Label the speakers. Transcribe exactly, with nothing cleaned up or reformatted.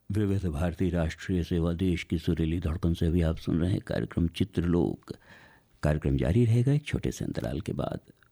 Speaker 1: विविध भारती राष्ट्रीय सेवा देश की सुरीली धड़कन से भी आप सुन रहे हैं कार्यक्रम चित्रलोक। कार्यक्रम जारी रहेगा एक छोटे से अंतराल के बाद।